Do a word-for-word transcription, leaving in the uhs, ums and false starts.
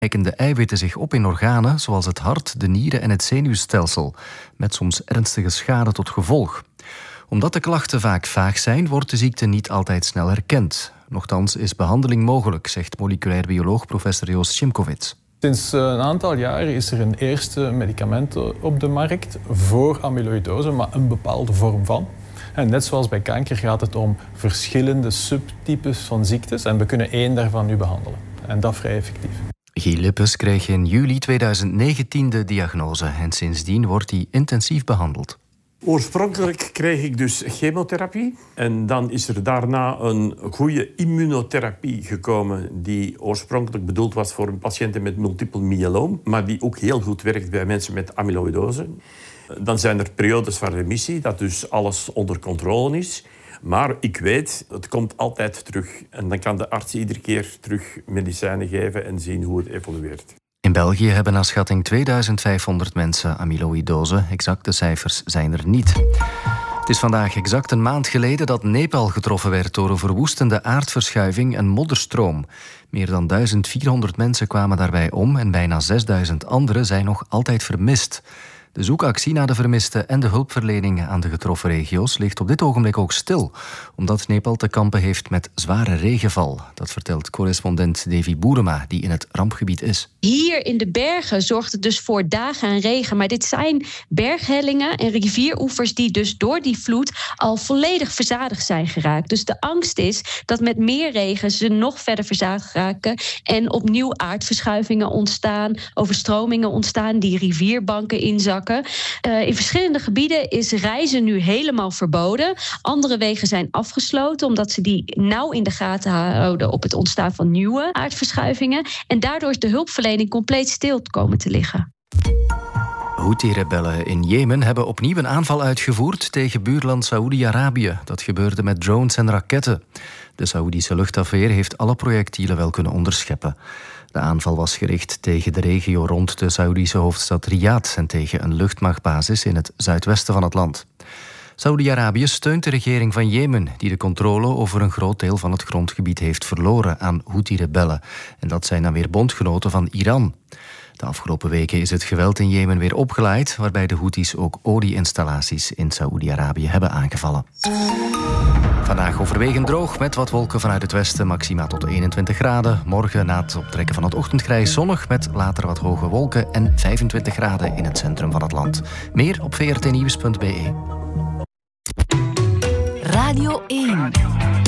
lijken de eiwitten zich op in organen zoals het hart, de nieren en het zenuwstelsel, met soms ernstige schade tot gevolg. Omdat de klachten vaak vaag zijn, wordt de ziekte niet altijd snel herkend. Nochtans is behandeling mogelijk, zegt moleculair bioloog professor Joost Šimkovits. Sinds een aantal jaar is er een eerste medicament op de markt voor amyloïdose, maar een bepaalde vorm van. En net zoals bij kanker gaat het om verschillende subtypes van ziektes en we kunnen één daarvan nu behandelen. En dat vrij effectief. Guy Lippes kreeg in juli tweeduizend negentien de diagnose en sindsdien wordt hij intensief behandeld. Oorspronkelijk kreeg ik dus chemotherapie en dan is er daarna een goede immunotherapie gekomen die oorspronkelijk bedoeld was voor patiënten met multiple myeloom, maar die ook heel goed werkt bij mensen met amyloïdose. Dan zijn er periodes van remissie, dat dus alles onder controle is. Maar ik weet, het komt altijd terug. En dan kan de arts iedere keer terug medicijnen geven en zien hoe het evolueert. In België hebben naar schatting tweeduizend vijfhonderd mensen amyloïdose. Exacte cijfers zijn er niet. Het is vandaag exact een maand geleden dat Nepal getroffen werd door een verwoestende aardverschuiving en modderstroom. Meer dan duizend vierhonderd mensen kwamen daarbij om en bijna zesduizend anderen zijn nog altijd vermist. De zoekactie naar de vermisten en de hulpverlening aan de getroffen regio's ligt op dit ogenblik ook stil, omdat Nepal te kampen heeft met zware regenval. Dat vertelt correspondent Davy Boerema, die in het rampgebied is. Hier in de bergen zorgt het dus voor dagen aan regen, maar dit zijn berghellingen en rivieroevers die dus door die vloed al volledig verzadigd zijn geraakt. Dus de angst is dat met meer regen ze nog verder verzadigd raken en opnieuw aardverschuivingen ontstaan, overstromingen ontstaan, die rivierbanken inzakken. Uh, in verschillende gebieden is reizen nu helemaal verboden. Andere wegen zijn afgesloten omdat ze die nauw in de gaten houden op het ontstaan van nieuwe aardverschuivingen. En daardoor is de hulpverlening compleet stil komen te liggen. Houthi-rebellen in Jemen hebben opnieuw een aanval uitgevoerd tegen buurland Saoedi-Arabië. Dat gebeurde met drones en raketten. De Saoedische luchtafweer heeft alle projectielen wel kunnen onderscheppen. De aanval was gericht tegen de regio rond de Saoedische hoofdstad Riyadh en tegen een luchtmachtbasis in het zuidwesten van het land. Saoedi-Arabië steunt de regering van Jemen, die de controle over een groot deel van het grondgebied heeft verloren aan Houthi-rebellen. En dat zijn dan weer bondgenoten van Iran. De afgelopen weken is het geweld in Jemen weer opgeleid, waarbij de Houthis ook olieinstallaties in Saoedi-Arabië hebben aangevallen. Vandaag overwegend droog met wat wolken vanuit het westen, maxima tot eenentwintig graden. Morgen na het optrekken van het ochtendgrijs zonnig met later wat hoge wolken en vijfentwintig graden in het centrum van het land. Meer op v r t nieuws punt b e. Radio één.